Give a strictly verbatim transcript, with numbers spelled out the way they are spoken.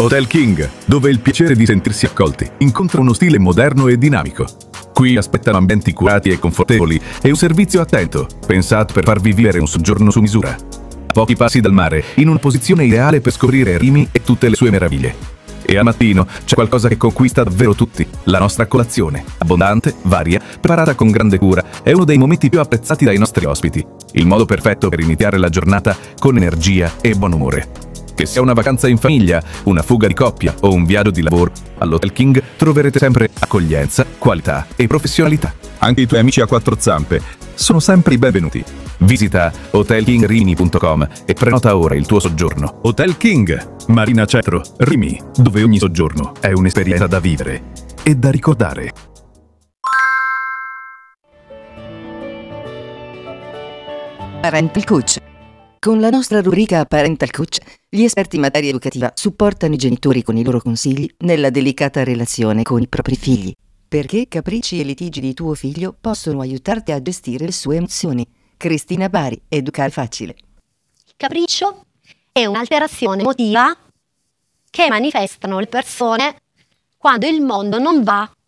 Hotel King, dove il piacere di sentirsi accolti incontra uno stile moderno e dinamico. Qui aspettano ambienti curati e confortevoli e un servizio attento, pensato per farvi vivere un soggiorno su misura. A pochi passi dal mare, in una posizione ideale per scoprire Rimini e tutte le sue meraviglie. E al mattino c'è qualcosa che conquista davvero tutti: la nostra colazione, abbondante, varia, preparata con grande cura, è uno dei momenti più apprezzati dai nostri ospiti. Il modo perfetto per iniziare la giornata con energia e buon umore. Che sia una vacanza in famiglia, una fuga di coppia o un viaggio di lavoro, all'Hotel King troverete sempre accoglienza, qualità e professionalità. Anche i tuoi amici a quattro zampe sono sempre i benvenuti. Visita hotel king rimini punto com e prenota ora il tuo soggiorno. Hotel King, Marina Cetro, Rimini, dove ogni soggiorno è un'esperienza da vivere e da ricordare. Parental Coach. Con la nostra rubrica Parental Coach, gli esperti in materia educativa supportano i genitori con i loro consigli nella delicata relazione con i propri figli, perché capricci e litigi di tuo figlio possono aiutarti a gestire le sue emozioni. Cristina Bari, Educare Facile. Il capriccio è un'alterazione emotiva che manifestano le persone quando il mondo non va